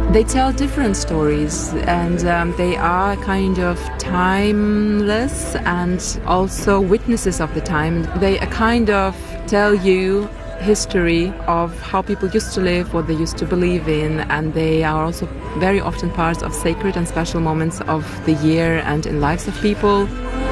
They tell different stories, and they are kind of timeless and also witnesses of the time. They kind of tell you history of how people used to live, what they used to believe in, and they are also very often parts of sacred and special moments of the year and in lives of people.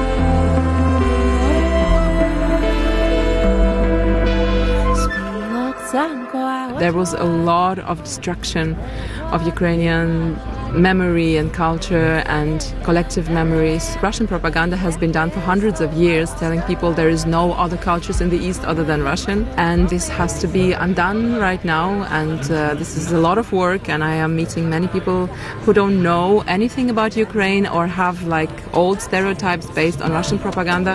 There was a lot of destruction of Ukrainian memory and culture and collective memories. Russian propaganda has been done for hundreds of years, telling people there is no other cultures in the East other than Russian, and this has to be undone right now, and this is a lot of work, and I am meeting many people who don't know anything about Ukraine or have like old stereotypes based on Russian propaganda.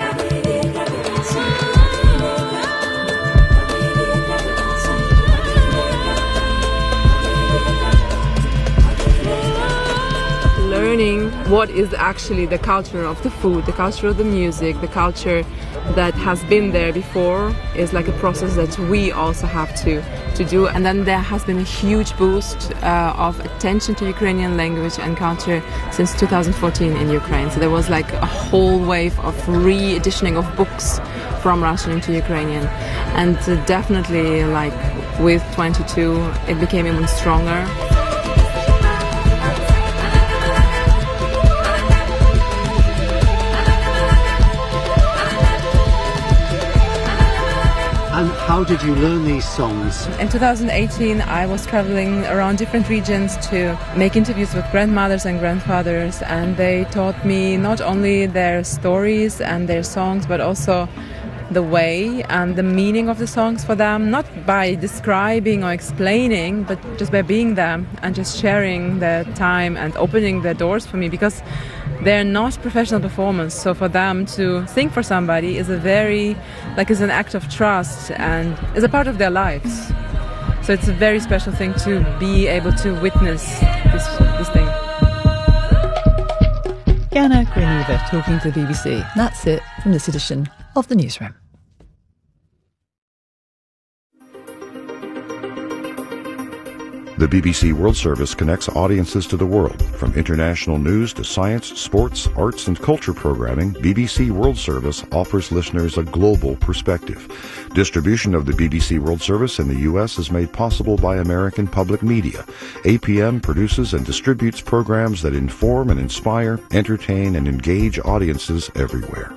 Learning what is actually the culture of the food, the culture of the music, the culture that has been there before is like a process that we also have to do. And then there has been a huge boost of attention to Ukrainian language and culture since 2014 in Ukraine. So there was like a whole wave of re-editioning of books from Russian into Ukrainian. And definitely like with 22 it became even stronger. And how did you learn these songs? In 2018, I was traveling around different regions to make interviews with grandmothers and grandfathers, and they taught me not only their stories and their songs, but also the way and the meaning of the songs for them, not by describing or explaining, but just by being there and just sharing their time and opening their doors for me, because they're not professional performers. So for them to sing for somebody is is an act of trust and is a part of their lives. So it's a very special thing to be able to witness this thing. Jana Griniva talking to the BBC. That's it from this edition of the Newsroom. The BBC World Service connects audiences to the world. From international news to science, sports, arts and culture programming, BBC World Service offers listeners a global perspective. Distribution of the BBC World Service in the U.S. is made possible by American Public Media. APM produces and distributes programs that inform and inspire, entertain and engage audiences everywhere.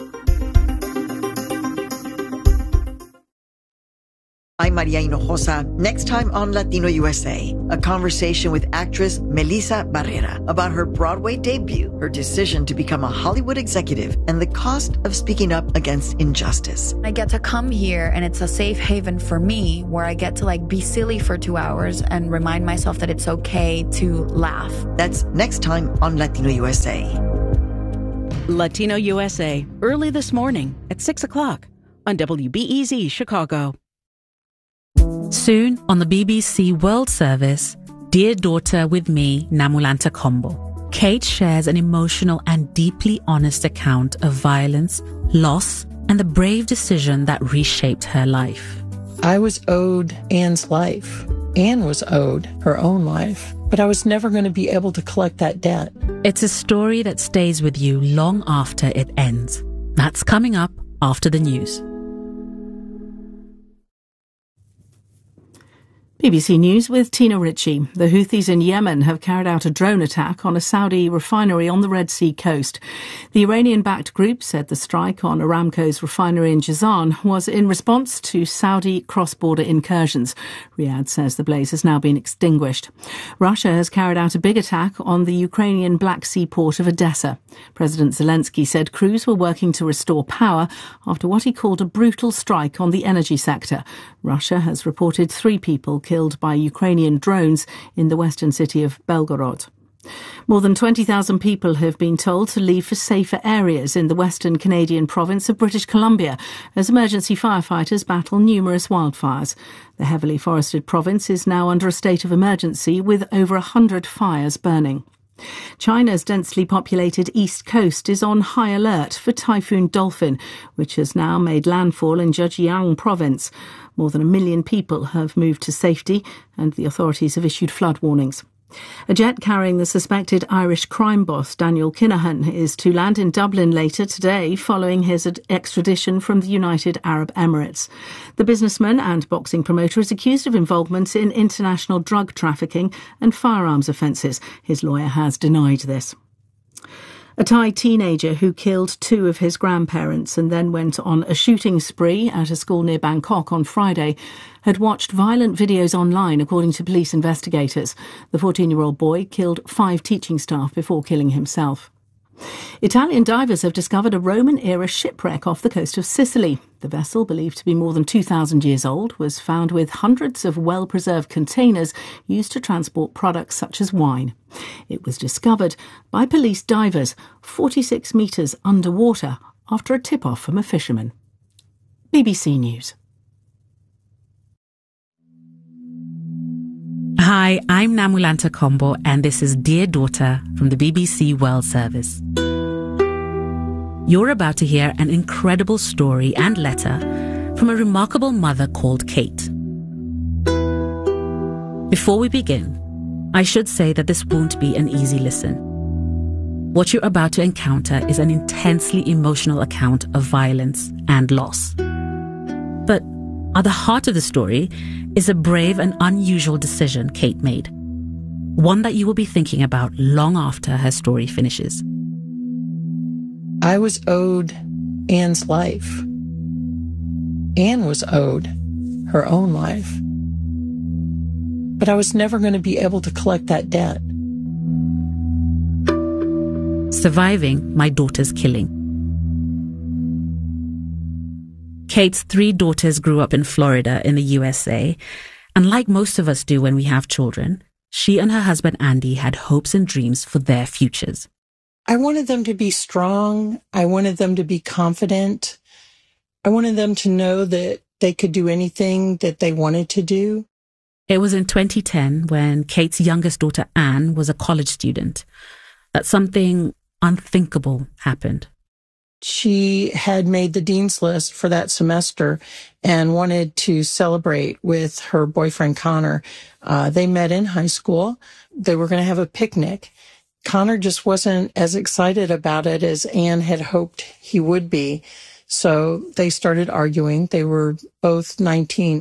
I'm Maria Hinojosa. Next time on Latino USA, a conversation with actress Melissa Barrera about her Broadway debut, her decision to become a Hollywood executive, and the cost of speaking up against injustice. I get to come here and it's a safe haven for me where I get to be silly for 2 hours and remind myself that it's okay to laugh. That's next time on Latino USA. Latino USA, early this morning at 6 o'clock on WBEZ Chicago. Soon on the BBC World Service, Dear Daughter with me, Namulanta Kombo. Kate shares an emotional and deeply honest account of violence, loss, and the brave decision that reshaped her life. I was owed Anne's life. Anne was owed her own life, but I was never going to be able to collect that debt. It's a story that stays with you long after it ends. That's coming up after the news. BBC News with Tina Ritchie. The Houthis in Yemen have carried out a drone attack on a Saudi refinery on the Red Sea coast. The Iranian-backed group said the strike on Aramco's refinery in Jazan was in response to Saudi cross-border incursions. Riyadh says the blaze has now been extinguished. Russia has carried out a big attack on the Ukrainian Black Sea port of Odessa. President Zelensky said crews were working to restore power after what he called a brutal strike on the energy sector. Russia has reported 3 people killed by Ukrainian drones in the western city of Belgorod. More than 20,000 people have been told to leave for safer areas in the western Canadian province of British Columbia as emergency firefighters battle numerous wildfires. The heavily forested province is now under a state of emergency with over 100 fires burning. China's densely populated east coast is on high alert for Typhoon Dolphin, which has now made landfall in Zhejiang province. More than 1 million people have moved to safety, and the authorities have issued flood warnings. A jet carrying the suspected Irish crime boss Daniel Kinahan is to land in Dublin later today following his extradition from the United Arab Emirates. The businessman and boxing promoter is accused of involvement in international drug trafficking and firearms offences. His lawyer has denied this. A Thai teenager who killed 2 of his grandparents and then went on a shooting spree at a school near Bangkok on Friday had watched violent videos online, according to police investigators. The 14-year-old boy killed 5 teaching staff before killing himself. Italian divers have discovered a Roman-era shipwreck off the coast of Sicily. The vessel, believed to be more than 2,000 years old, was found with hundreds of well-preserved containers used to transport products such as wine. It was discovered by police divers 46 metres underwater after a tip-off from a fisherman. BBC News. Hi, I'm Namulanta Kombo, and this is Dear Daughter from the BBC World Service. You're about to hear an incredible story and letter from a remarkable mother called Kate. Before we begin, I should say that this won't be an easy listen. What you're about to encounter is an intensely emotional account of violence and loss. But at the heart of the story is a brave and unusual decision Kate made. One that you will be thinking about long after her story finishes. I was owed Anne's life. Anne was owed her own life. But I was never going to be able to collect that debt. Surviving my daughter's killing. Kate's 3 daughters grew up in Florida in the USA, and like most of us do when we have children, she and her husband Andy had hopes and dreams for their futures. I wanted them to be strong. I wanted them to be confident. I wanted them to know that they could do anything that they wanted to do. It was in 2010 when Kate's youngest daughter Anne was a college student that something unthinkable happened. She had made the dean's list for that semester and wanted to celebrate with her boyfriend, Connor. They met in high school. They were going to have a picnic. Connor just wasn't as excited about it as Anne had hoped he would be. So they started arguing. They were both 19.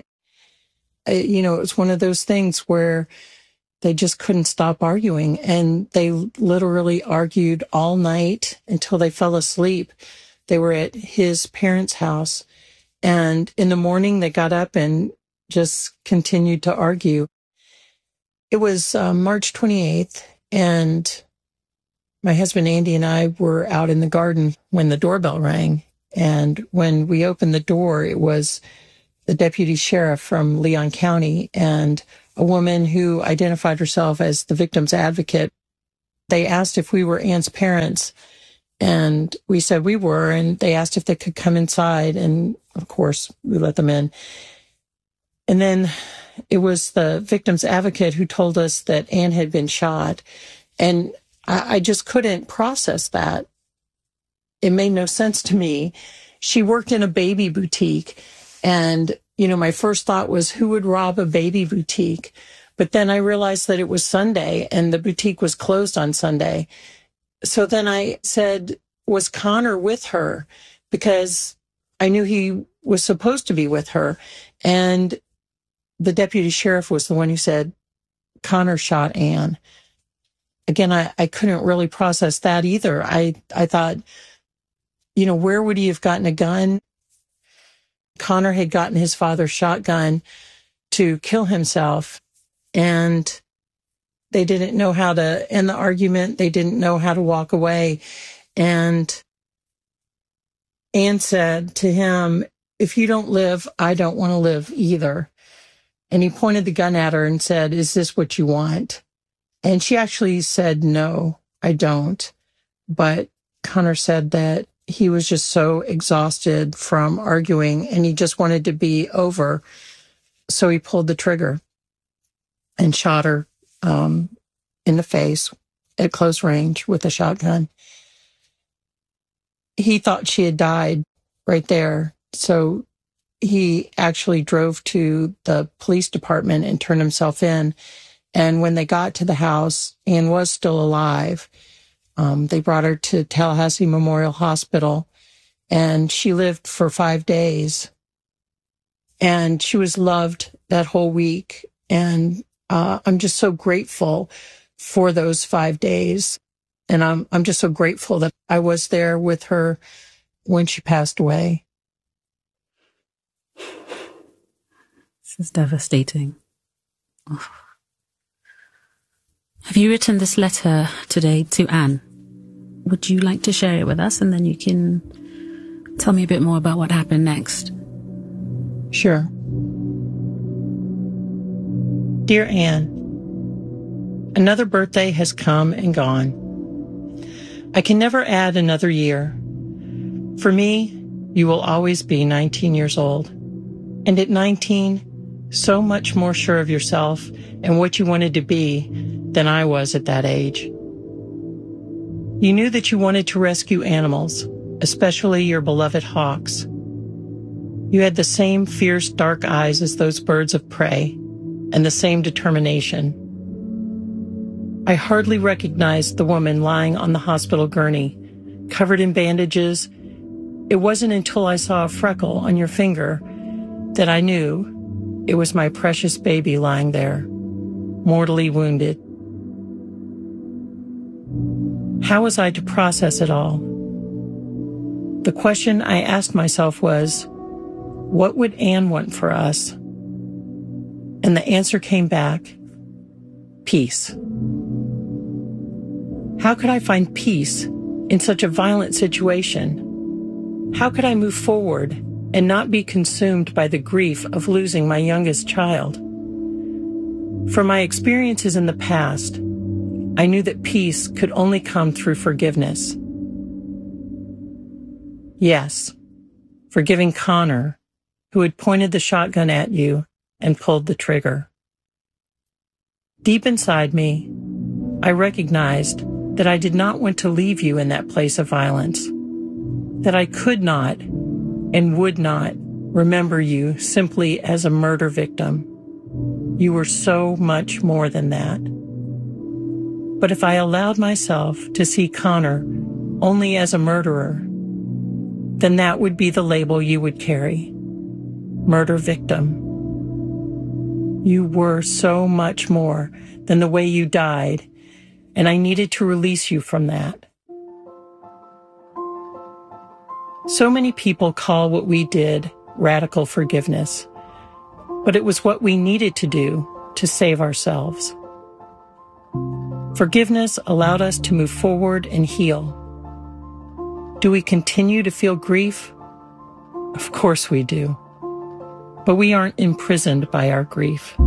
It was one of those things where they just couldn't stop arguing, and they literally argued all night until they fell asleep. They were at his parents' house, and in the morning they got up and just continued to argue. It was March 28th, and my husband Andy and I were out in the garden when the doorbell rang, and when we opened the door, it was the deputy sheriff from Leon County and a woman who identified herself as the victim's advocate. They asked if we were Anne's parents, and we said we were, and they asked if they could come inside, and of course we let them in. And then it was the victim's advocate who told us that Anne had been shot, and I just couldn't process that. It made no sense to me. She worked in a baby boutique, and my first thought was, who would rob a baby boutique? But then I realized that it was Sunday and the boutique was closed on Sunday. So then I said, was Connor with her? Because I knew he was supposed to be with her. And the deputy sheriff was the one who said, Connor shot Anne. Again, I couldn't really process that either. I thought, where would he have gotten a gun? Connor had gotten his father's shotgun to kill himself, and they didn't know how to end the argument. They didn't know how to walk away. And Anne said to him, if you don't live, I don't want to live either. And he pointed the gun at her and said, is this what you want? And she actually said, no, I don't. But Connor said that he was just so exhausted from arguing and he just wanted to be over. So he pulled the trigger and shot her in the face at close range with a shotgun. He thought she had died right there. So he actually drove to the police department and turned himself in. And when they got to the house, Anne was still alive. They brought her to Tallahassee Memorial Hospital, and she lived for 5 days. And she was loved that whole week. And I'm just so grateful for those 5 days. And I'm just so grateful that I was there with her when she passed away. This is devastating. Oh. Have you written this letter today to Anne? Would you like to share it with us, and then you can tell me a bit more about what happened next? Sure. Dear Anne, another birthday has come and gone. I can never add another year. For me, you will always be 19 years old. And at 19, so much more sure of yourself and what you wanted to be than I was at that age. You knew that you wanted to rescue animals, especially your beloved hawks. You had the same fierce dark eyes as those birds of prey, and the same determination. I hardly recognized the woman lying on the hospital gurney, covered in bandages. It wasn't until I saw a freckle on your finger that I knew it was my precious baby lying there, mortally wounded. How was I to process it all? The question I asked myself was, what would Anne want for us? And the answer came back, peace. How could I find peace in such a violent situation? How could I move forward and not be consumed by the grief of losing my youngest child? From my experiences in the past, I knew that peace could only come through forgiveness. Yes, forgiving Connor, who had pointed the shotgun at you and pulled the trigger. Deep inside me, I recognized that I did not want to leave you in that place of violence, that I could not and would not remember you simply as a murder victim. You were so much more than that. But if I allowed myself to see Connor only as a murderer, then that would be the label you would carry. Murder victim. You were so much more than the way you died, and I needed to release you from that. So many people call what we did radical forgiveness, but it was what we needed to do to save ourselves. Forgiveness allowed us to move forward and heal. Do we continue to feel grief? Of course we do. But we aren't imprisoned by our grief.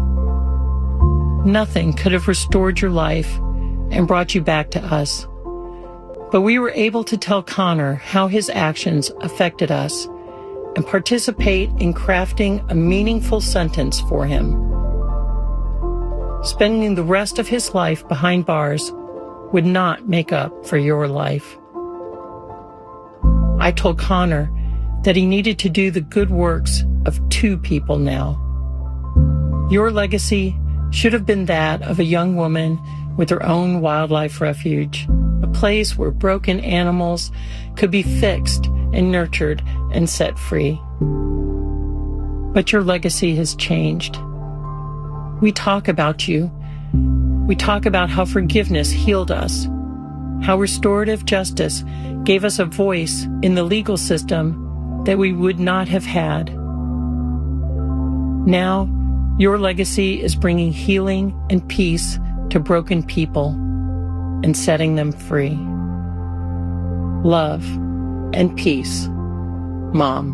Nothing could have restored your life and brought you back to us. But we were able to tell Connor how his actions affected us and participate in crafting a meaningful sentence for him. Spending the rest of his life behind bars would not make up for your life. I told Connor that he needed to do the good works of 2 people now. Your legacy should have been that of a young woman with her own wildlife refuge, a place where broken animals could be fixed and nurtured and set free. But your legacy has changed. We talk about you. We talk about how forgiveness healed us, how restorative justice gave us a voice in the legal system that we would not have had. Now, your legacy is bringing healing and peace to broken people and setting them free. Love and peace, Mom.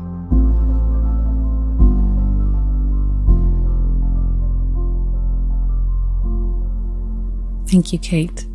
Thank you, Kate.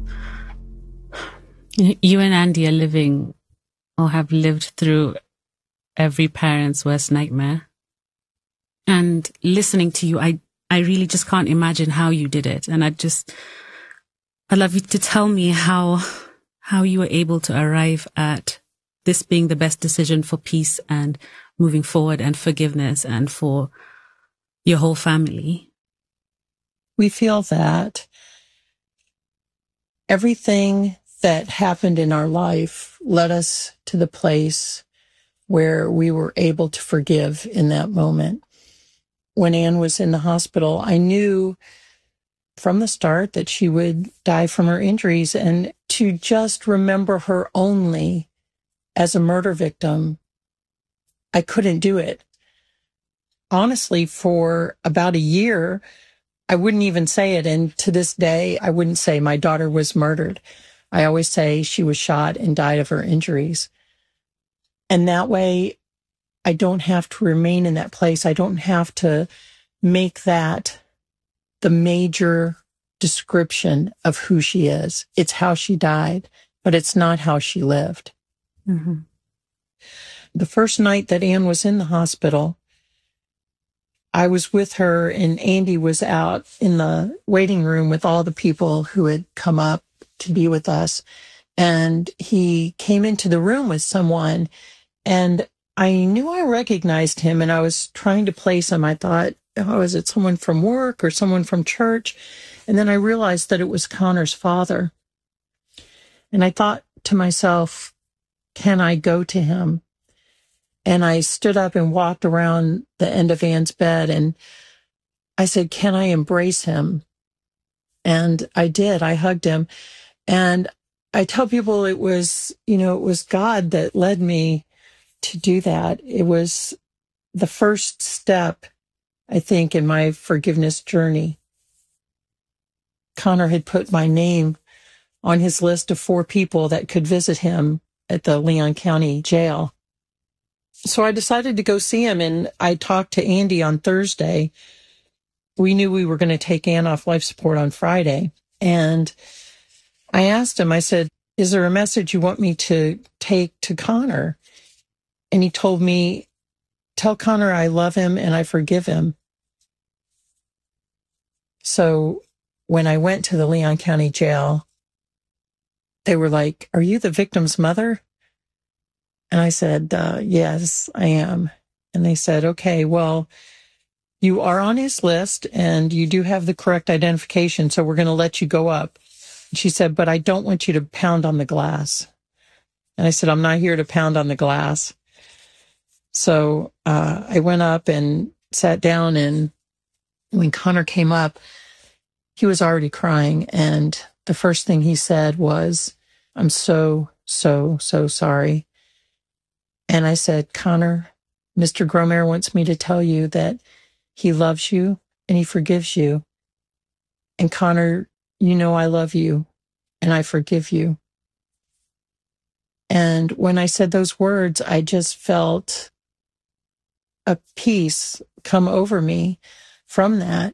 You and Andy are living, or have lived through, every parent's worst nightmare. And listening to you, I really just can't imagine how you did it. And I'd love you to tell me how you were able to arrive at this being the best decision for peace and moving forward and forgiveness and for your whole family? We feel that everything that happened in our life led us to the place where we were able to forgive in that moment. When Anne was in the hospital, I knew from the start that she would die from her injuries, and to just remember her only as a murder victim, I couldn't do it. Honestly, for about a year, I wouldn't even say it. And to this day, I wouldn't say my daughter was murdered. I always say she was shot and died of her injuries. And that way, I don't have to remain in that place. I don't have to make that the major description of who she is. It's how she died, but it's not how she lived. Mm-hmm. The first night that Anne was in the hospital, I was with her and Andy was out in the waiting room with all the people who had come up to be with us. And he came into the room with someone and I knew I recognized him and I was trying to place him. I thought, oh, is it someone from work or someone from church? And then I realized that it was Connor's father. And I thought to myself, can I go to him? And I stood up and walked around the end of Anne's bed and I said, can I embrace him? And I did. I hugged him. And I tell people it was God that led me to do that. It was the first step, I think, in my forgiveness journey. Connor had put my name on his list of 4 people that could visit him at the Leon County Jail. So I decided to go see him, and I talked to Andy on Thursday. We knew we were going to take Anne off life support on Friday. And I asked him, I said, is there a message you want me to take to Connor? And he told me, tell Connor I love him and I forgive him. So when I went to the Leon County Jail, they were like, are you the victim's mother? And I said, yes, I am. And they said, okay, well, you are on his list and you do have the correct identification, so we're going to let you go up. She said, but I don't want you to pound on the glass. And I said, I'm not here to pound on the glass. So I went up and sat down, and when Connor came up, he was already crying. And the first thing he said was, I'm so sorry. And I said, Connor, Mr. Gromer wants me to tell you that he loves you and he forgives you. And Connor, you know I love you and I forgive you. And when I said those words, I just felt a peace come over me from that.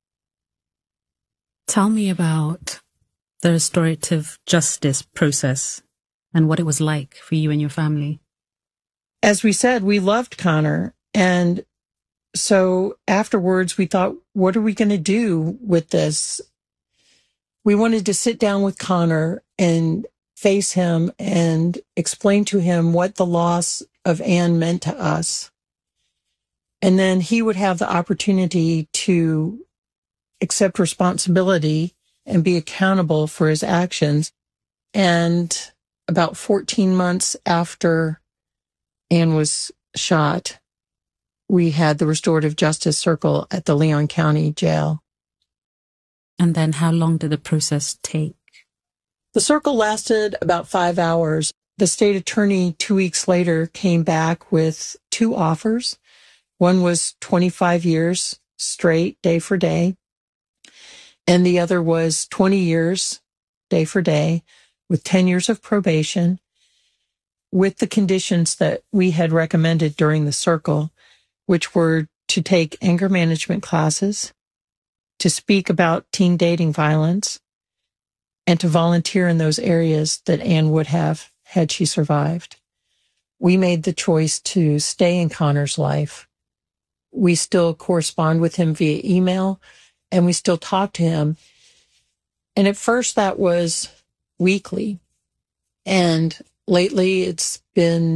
Tell me about the restorative justice process and what it was like for you and your family. As we said, we loved Connor. And so afterwards, we thought, what are we going to do with this? We wanted to sit down with Connor and face him and explain to him what the loss of Anne meant to us. And then he would have the opportunity to accept responsibility and be accountable for his actions. And about 14 months after Anne was shot, we had the Restorative Justice Circle at the Leon County Jail. And then how long did the process take? The circle lasted about 5 hours. The state attorney 2 weeks later came back with 2 offers. One was 25 years straight, day for day. And the other was 20 years, day for day, with 10 years of probation, with the conditions that we had recommended during the circle, which were to take anger management classes, to speak about teen dating violence, and to volunteer in those areas that Anne would have had she survived. We made the choice to stay in Connor's life. We still correspond with him via email, and we still talk to him. And at first that was weekly. And lately it's been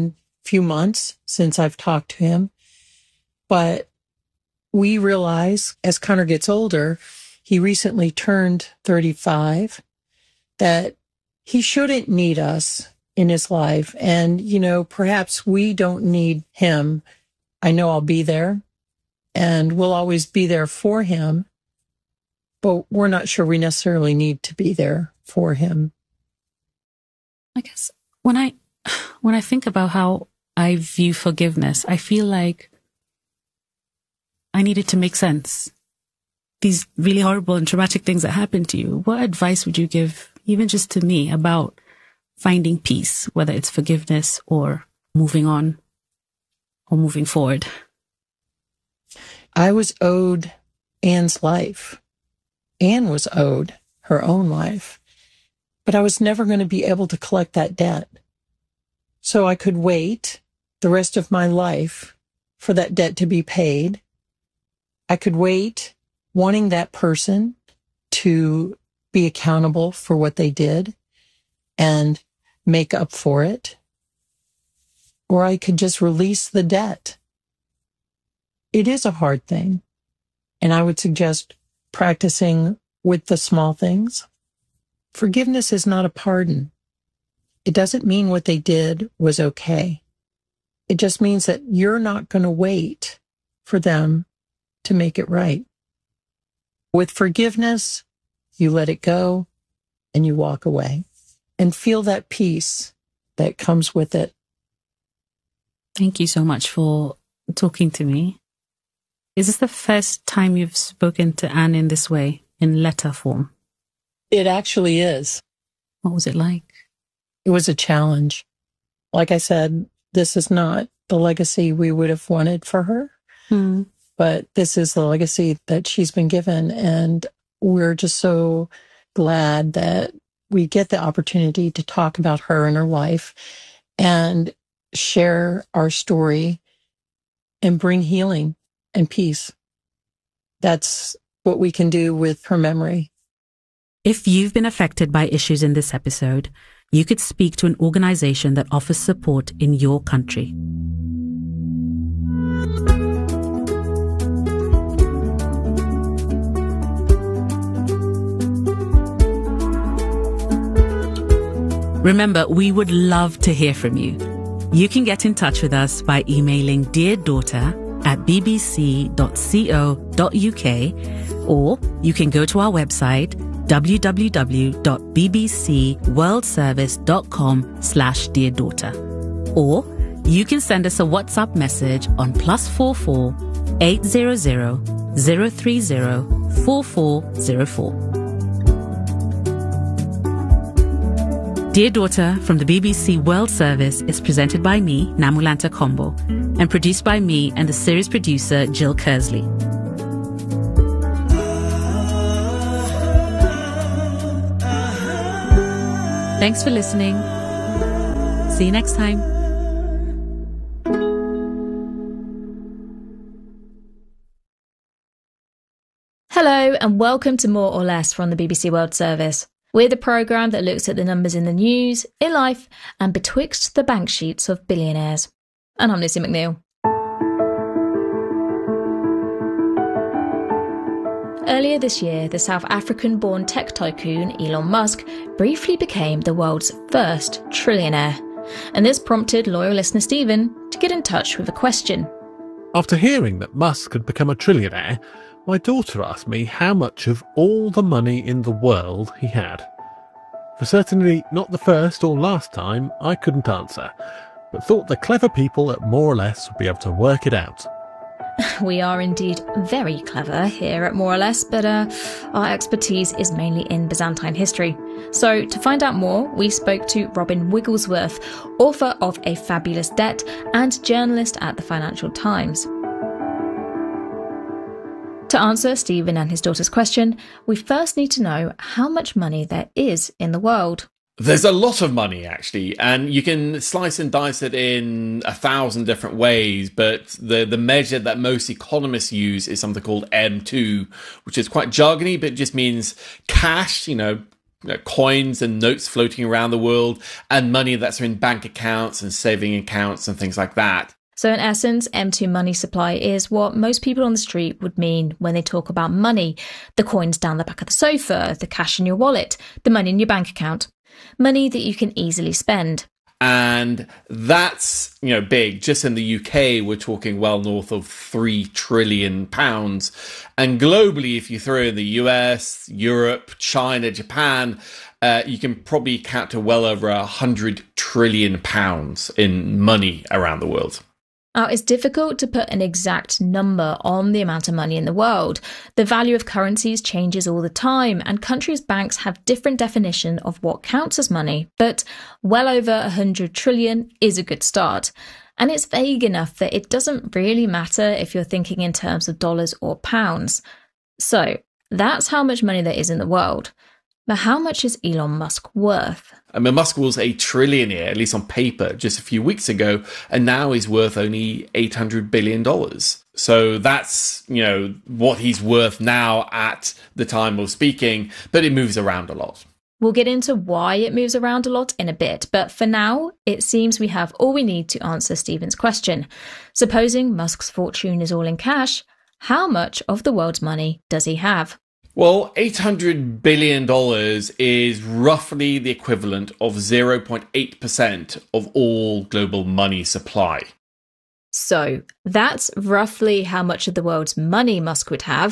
few months since I've talked to him, but we realize as Connor gets older, he recently turned 35, that he shouldn't need us in his life. And, perhaps we don't need him. I know I'll be there and we'll always be there for him, but we're not sure we necessarily need to be there for him. I guess when I think about how I view forgiveness, I feel like I needed to make sense. These really horrible and traumatic things that happened to you, what advice would you give, even just to me, about finding peace, whether it's forgiveness or moving on or moving forward? I was owed Anne's life. Anne was owed her own life, but I was never going to be able to collect that debt. So I could wait the rest of my life for that debt to be paid. I could wait wanting that person to be accountable for what they did and make up for it. Or I could just release the debt. It is a hard thing. And I would suggest practicing with the small things. Forgiveness is not a pardon. It doesn't mean what they did was okay. It just means that you're not going to wait for them to make it right. With forgiveness, you let it go and you walk away and feel that peace that comes with it. Thank you so much for talking to me. Is this the first time you've spoken to Anne in this way, in letter form? It actually is. What was it like? It was a challenge. Like I said, this is not the legacy we would have wanted for her, but this is the legacy that she's been given. And we're just so glad that we get the opportunity to talk about her and her life and share our story and bring healing and peace. That's what we can do with her memory. If you've been affected by issues in this episode, you could speak to an organization that offers support in your country. Remember, we would love to hear from you. You can get in touch with us by emailing deardaughter@bbc.co.uk, or you can go to our website www.bbcworldservice.com/deardaughter, or you can send us a WhatsApp message on +44 800 030 4404. Dear Daughter from the BBC World Service is presented by me, Namulanta Kombo, and produced by me and the series producer, Jill Kersley. Thanks for listening. See you next time. Hello and welcome to More or Less from the BBC World Service. We're the programme that looks at the numbers in the news, in life, and betwixt the bank sheets of billionaires. And I'm Lucy McNeil. Earlier this year, the South African-born tech tycoon Elon Musk briefly became the world's first trillionaire. And this prompted loyal listener Stephen to get in touch with a question. After hearing that Musk had become a trillionaire, my daughter asked me how much of all the money in the world he had. For certainly not the first or last time, I couldn't answer, but thought the clever people at More or Less would be able to work it out. We are indeed very clever here at More or Less, but our expertise is mainly in Byzantine history. So to find out more, we spoke to Robin Wigglesworth, author of A Fabulous Debt and journalist at the Financial Times. To answer Stephen and his daughter's question, we first need to know how much money there is in the world. There's a lot of money, actually, and you can slice and dice it in 1,000 different ways, but the measure that most economists use is something called M2, which is quite jargony, but it just means cash, coins and notes floating around the world, and money that's in bank accounts and saving accounts and things like that. So in essence, M2 money supply is what most people on the street would mean when they talk about money. The coins down the back of the sofa, the cash in your wallet, the money in your bank account. Money that you can easily spend. And that's, big. Just in the UK, we're talking well north of £3 trillion. And globally, if you throw in the US, Europe, China, Japan, you can probably count to well over £100 trillion in money around the world. Now, it's difficult to put an exact number on the amount of money in the world. The value of currencies changes all the time, and countries' banks have different definition of what counts as money, but well over 100 trillion is a good start. And it's vague enough that it doesn't really matter if you're thinking in terms of dollars or pounds. So that's how much money there is in the world. But how much is Elon Musk worth? I mean, Musk was a trillionaire, at least on paper, just a few weeks ago, and now he's worth only $800 billion. So that's, what he's worth now at the time of speaking, but it moves around a lot. We'll get into why it moves around a lot in a bit, but for now, it seems we have all we need to answer Stephen's question. Supposing Musk's fortune is all in cash, how much of the world's money does he have? Well, $800 billion is roughly the equivalent of 0.8% of all global money supply. So that's roughly how much of the world's money Musk would have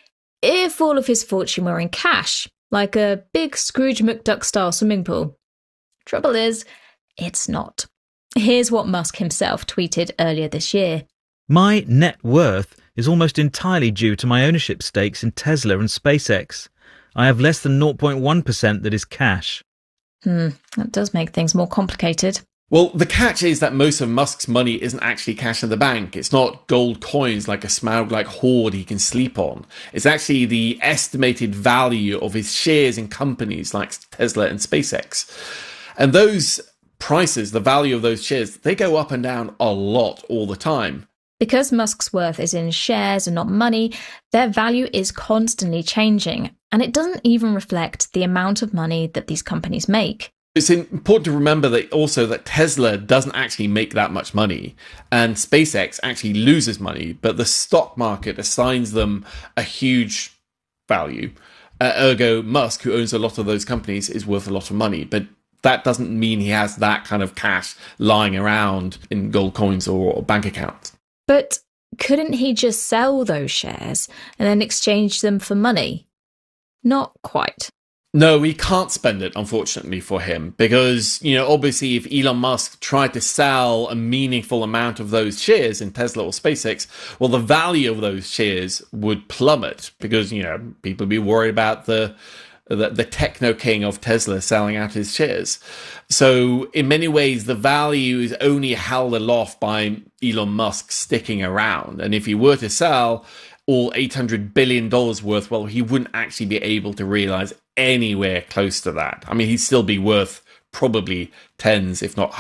if all of his fortune were in cash, like a big Scrooge McDuck-style swimming pool. Trouble is, it's not. Here's what Musk himself tweeted earlier this year. My net worth is almost entirely due to my ownership stakes in Tesla and SpaceX. I have less than 0.1% that is cash. That does make things more complicated. Well, the catch is that most of Musk's money isn't actually cash in the bank. It's not gold coins like a Smaug-like hoard he can sleep on. It's actually the estimated value of his shares in companies like Tesla and SpaceX. And those prices, the value of those shares, they go up and down a lot all the time. Because Musk's worth is in shares and not money, their value is constantly changing, and it doesn't even reflect the amount of money that these companies make. It's important to remember that Tesla doesn't actually make that much money, and SpaceX actually loses money, but the stock market assigns them a huge value. Ergo, Musk, who owns a lot of those companies, is worth a lot of money, but that doesn't mean he has that kind of cash lying around in gold coins or bank accounts. But couldn't he just sell those shares and then exchange them for money? Not quite. No, he can't spend it, unfortunately, for him, because, obviously if Elon Musk tried to sell a meaningful amount of those shares in Tesla or SpaceX, well, the value of those shares would plummet because, people would be worried about the techno king of Tesla selling out his shares. So in many ways, the value is only held aloft by Elon Musk sticking around. And if he were to sell all $800 billion worth, well, he wouldn't actually be able to realize anywhere close to that. I mean, he'd still be worth probably tens, if not